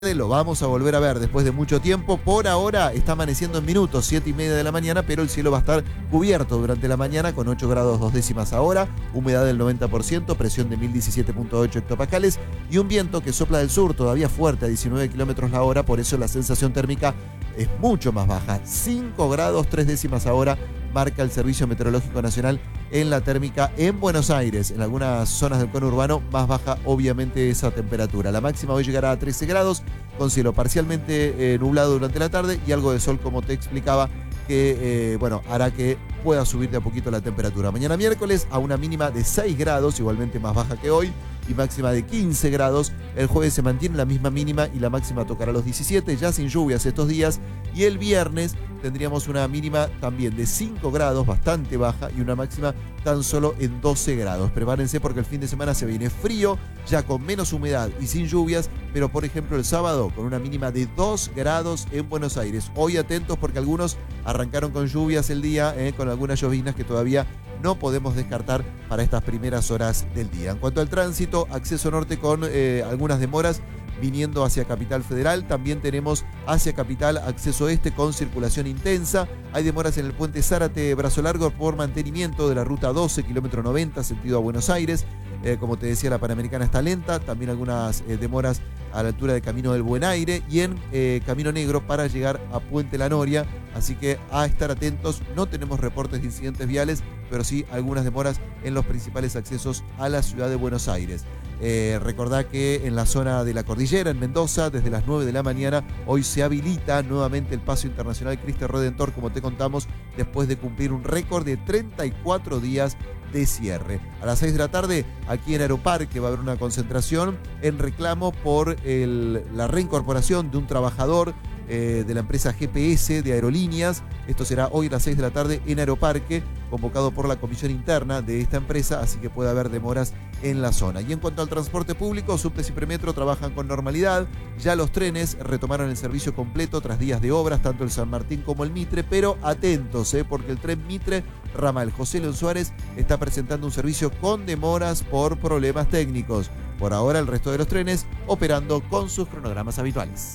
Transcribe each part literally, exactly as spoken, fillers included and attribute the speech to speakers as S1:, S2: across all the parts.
S1: Lo vamos a volver a ver después de mucho tiempo. Por ahora está amaneciendo en minutos, siete y media de la mañana, pero el cielo va a estar cubierto durante la mañana con ocho grados dos décimas ahora, humedad del noventa por ciento, presión de mil diecisiete punto ocho hectopascales y un viento que sopla del sur todavía fuerte a diecinueve kilómetros la hora, por eso la sensación térmica es mucho más baja, cinco grados tres décimas ahora marca el Servicio Meteorológico Nacional en la térmica en Buenos Aires. En algunas zonas del conurbano más baja obviamente esa temperatura. La máxima hoy llegará a trece grados con cielo parcialmente eh, nublado durante la tarde y algo de sol, como te explicaba, que eh, bueno, hará que pueda subir de a poquito la temperatura. Mañana miércoles a una mínima de seis grados, igualmente más baja que hoy, y máxima de quince grados. El jueves se mantiene la misma mínima y la máxima tocará los diecisiete, ya sin lluvias estos días. Y el viernes tendríamos una mínima también de cinco grados, bastante baja, y una máxima tan solo en doce grados. Prepárense porque el fin de semana se viene frío, ya con menos humedad y sin lluvias, pero por ejemplo el sábado con una mínima de dos grados en Buenos Aires. Hoy atentos porque algunos arrancaron con lluvias el día, eh, con algunas lloviznas que todavía no podemos descartar para estas primeras horas del día. En cuanto al tránsito, acceso norte con eh, algunas demoras viniendo hacia Capital Federal. También tenemos hacia Capital acceso este con circulación intensa. Hay demoras en el puente Zárate Brazo Largo por mantenimiento de la ruta doce, kilómetro noventa, sentido a Buenos Aires. Eh, como te decía, la Panamericana está lenta. También algunas eh, demoras a la altura de Camino del Buen Aire y en eh, Camino Negro para llegar a Puente La Noria. Así que a estar atentos. No tenemos reportes de incidentes viales, pero sí algunas demoras en los principales accesos a la ciudad de Buenos Aires. Eh, recordá que en la zona de la cordillera, en Mendoza, desde las nueve de la mañana, hoy se habilita nuevamente el paso internacional Cristo Redentor, como te contamos, después de cumplir un récord de treinta y cuatro días de cierre. A las seis de la tarde, aquí en Aeroparque va a haber una concentración en reclamo por el, la reincorporación de un trabajador eh, de la empresa G P S de Aerolíneas. Esto será hoy a las seis de la tarde en Aeroparque, convocado por la comisión interna de esta empresa, así que puede haber demoras en la zona. Y en cuanto al transporte público, subtes y premetro trabajan con normalidad. Ya los trenes retomaron el servicio completo tras días de obras, tanto el San Martín como el Mitre, pero atentos, eh, porque el tren Mitre ramal José León Suárez está presentando un servicio con demoras por problemas técnicos. Por ahora el resto de los trenes operando con sus cronogramas habituales.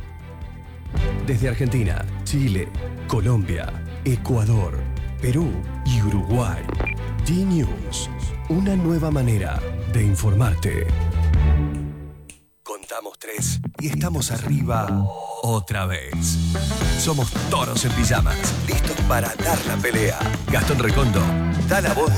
S2: Desde Argentina, Chile, Colombia, Ecuador, Perú y Uruguay, D-News, una nueva manera de informarte. Contamos tres y estamos arriba otra vez. Somos toros en pijamas, listos para dar la pelea. Gastón Recondo da la voz